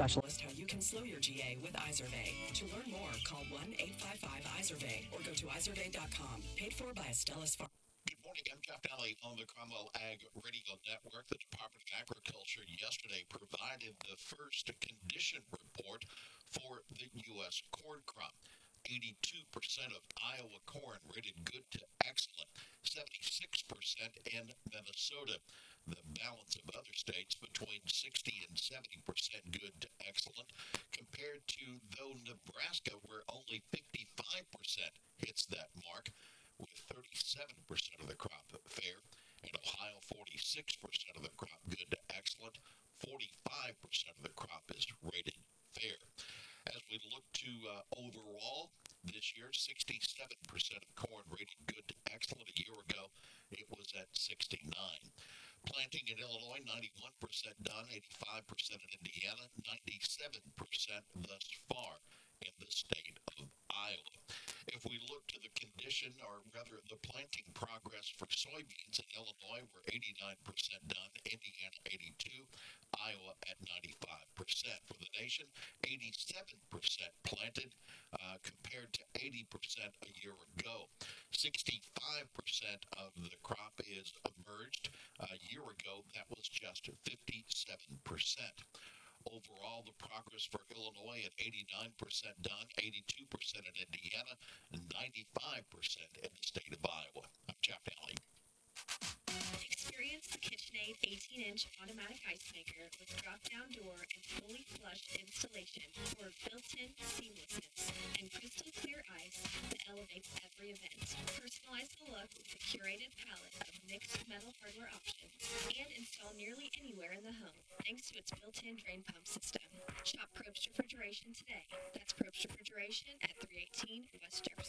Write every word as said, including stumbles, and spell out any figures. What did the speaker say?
specialist how you can slow your G A with Izervay. To learn more, call one eight five five Izervay or go to izervay dot com. Paid for by Astellas Farm. Good morning. I'm Jeff Daly on the Cromwell Ag Radio Network. The Department of Agriculture yesterday provided the first condition report for the U S corn crop. eighty-two percent of Iowa corn rated good to excellent, seventy-six percent in Minnesota. The balance of other states between sixty and seventy percent good to excellent, compared to, though, Nebraska, where only fifty-five percent hits that mark, with thirty-seven percent of the crop fair, and Ohio, forty-six percent of the crop good to excellent, forty-five percent of the crop is rated fair. As we look to uh, overall this year, sixty-seven percent of corn rated good to excellent. A year ago, it was at sixty-nine. Planting in Illinois, ninety-one percent done, eighty-five percent in Indiana, ninety-seven percent thus far in the state of Iowa. If we look to the condition, or rather the planting progress for soybeans in Illinois, we're eighty-nine percent done, Indiana eighty-two, Iowa at ninety-five percent. For the nation, eighty-seven percent planted uh, compared to eighty percent a year ago. sixty-five percent of the crop is emerged. A year ago, that was just fifty-seven percent. Overall, the progress for Illinois at eighty-nine percent done, eighty-two percent in Indiana, and ninety-five percent in the state of Iowa. I'm Jeff Daly. Experience the KitchenAid eighteen-inch automatic ice maker with drop-down door and fully flushed installation for built-in seamlessness and crystal clear ice that elevates every event. Personalize the look with a curated palette of mixed metal hardware options and install nearly anywhere in the home thanks to its built-in drain pump system. Shop Probst Refrigeration today. That's Probst Refrigeration at three eighteen West Jefferson.